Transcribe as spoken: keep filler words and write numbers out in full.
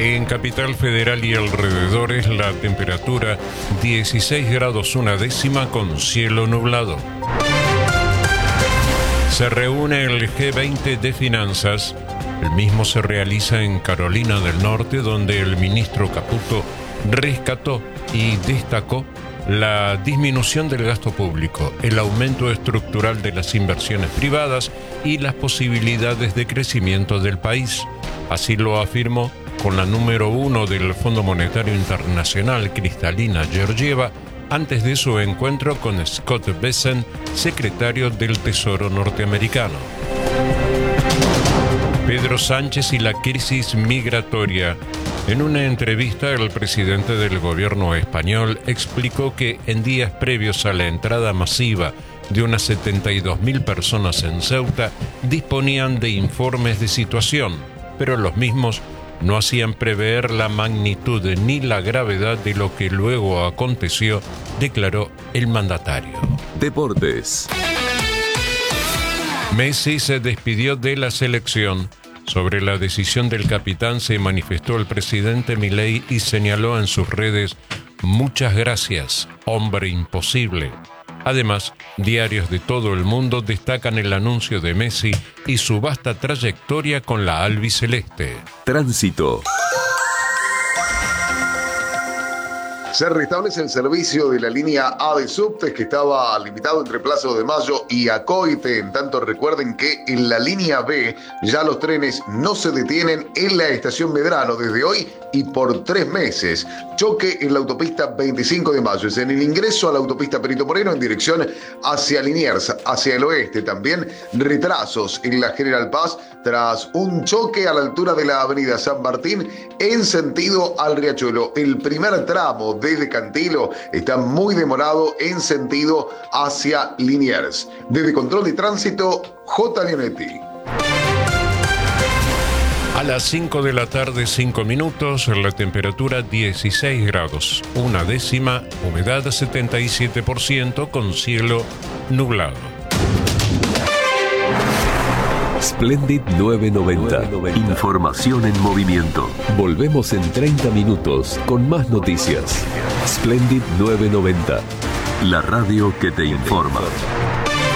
En Capital Federal y alrededores la temperatura dieciséis grados una décima con cielo nublado. Se reúne el G veinte de Finanzas. El mismo se realiza en Carolina del Norte, donde el ministro Caputo rescató y destacó la disminución del gasto público, el aumento estructural de las inversiones privadas y las posibilidades de crecimiento del país. Así lo afirmó con la número uno del Fondo Monetario Internacional, Kristalina Georgieva, antes de su encuentro con Scott Bessent, secretario del Tesoro norteamericano. Pedro Sánchez y la crisis migratoria. En una entrevista, el presidente del gobierno español explicó que en días previos a la entrada masiva de unas setenta y dos mil personas en Ceuta, disponían de informes de situación, pero los mismos no hacían prever la magnitud ni la gravedad de lo que luego aconteció, declaró el mandatario. Deportes. Messi se despidió de la selección. Sobre la decisión del capitán se manifestó el presidente Milei y señaló en sus redes: muchas gracias, hombre imposible. Además, diarios de todo el mundo destacan el anuncio de Messi y su vasta trayectoria con la albiceleste. Tránsito. Se restablece el servicio de la línea A de subtes que estaba limitado entre Plaza de Mayo y Acoite. En tanto, recuerden que en la línea B ya los trenes no se detienen en la estación Medrano desde hoy y por tres meses. Choque en la autopista veinticinco de mayo. Es en el ingreso a la autopista Perito Moreno en dirección hacia Liniers, hacia el oeste. También retrasos en la General Paz tras un choque a la altura de la avenida San Martín en sentido al Riachuelo. El primer tramo desde Cantilo está muy demorado en sentido hacia Liniers. Desde Control de Tránsito, J. Leonetti. A las cinco de la tarde, cinco minutos, la temperatura dieciséis grados, una décima, humedad setenta y siete por ciento con cielo nublado. Splendid novecientos noventa. Información en movimiento. Volvemos en treinta minutos con más noticias. Splendid novecientos noventa. La radio que te informa.